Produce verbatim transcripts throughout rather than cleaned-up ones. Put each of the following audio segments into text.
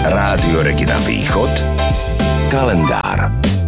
Rádio Regina Východ. Kalendár.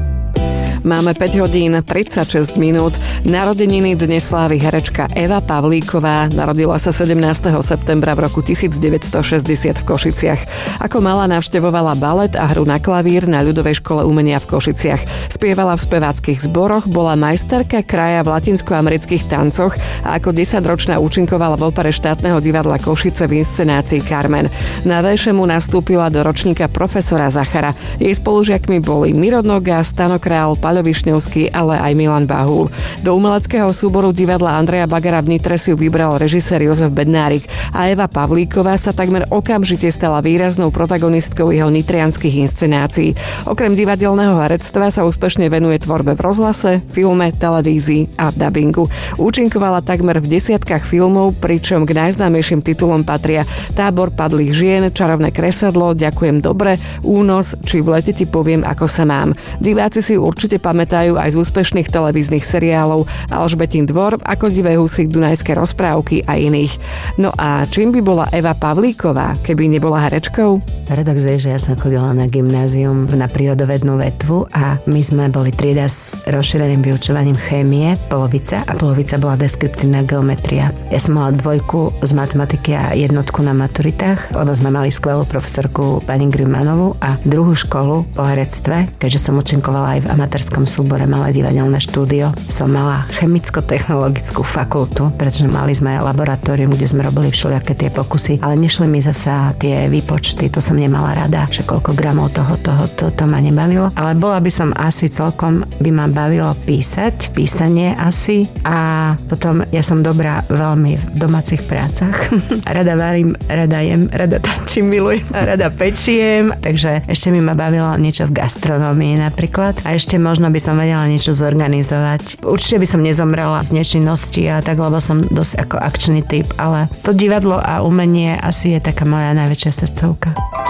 Máme päť hodín tridsaťšesť minút. Narodeniny dnes slávi herečka Eva Pavlíková. Narodila sa sedemnásteho septembra v roku devätnásťstošesťdesiat v Košiciach. Ako malá navštevovala balet a hru na klavír na ľudovej škole umenia v Košiciach. Spievala v speváckych zboroch, bola majsterka kraja v latinskoamerických tancoch a ako desaťročná účinkovala v opere štátneho divadla Košice v inscenácii Carmen. Na Vejšemu nastúpila do ročníka profesora Zachara. Jej spolužiakmi boli Miro Noga, Stano Král, Paľo Višňovský, ale aj Milan Bahul. Do umeleckého súboru divadla Andreja Bagara v Nitre si ju vybral režisér Jozef Bednárik a Eva Pavlíková sa takmer okamžite stala výraznou protagonistkou jeho nitrianskych inscenácií. Okrem divadelného herectva sa úspešne venuje tvorbe v rozhlase, filme, televízii a dabingu. Účinkovala takmer v desiatkách filmov, pričom k najznámejším titulom patria Tábor padlých žien, Čarovné kresadlo, Ďakujem dobre, Únos či V lete ti poviem, ako sa mám. Diváci si určite pamätajú aj z úspešných televíznych seriálov Alžbetín dvor, Ako divé husy, Dunajské rozprávky a iných. No a čím by bola Eva Pavlíková, keby nebola herečkou? Paradox je, že ja som chodila na gymnázium na prírodovednú vetvu a my sme boli trieda s rozšíreným vyučovaním chémie, polovica, a polovica bola deskriptívna geometria. Ja som mala dvojku z matematiky a jednotku na maturitách, lebo sme mali skvelú profesorku pani Grimanovú, a druhú školu po herectve, keďže som účinkovala aj v amatérskom súbore Malé divadelné štúdio, som mala chemicko-technologickú fakultu, pretože mali sme laboratórium, kde sme robili všelijaké tie pokusy, ale nešli mi zasa tie výpočty, to som nemala rada, že koľko gramov toho, toho, to, to ma nebavilo. Ale bola by som asi celkom, by ma bavilo písať, písanie asi, a potom ja som dobrá veľmi v domácich prácach. Rada varím, rada jem, rada tančím, milujem, rada pečiem, takže ešte mi ma bavilo niečo v gastronómii napríklad, a ešte možno by som vedela niečo zorganizovať. Určite by som nezomrela z nečinnosti a tak, lebo som dosť ako akčný typ, ale to divadlo a umenie asi je taká moja najväčšia srdcovka.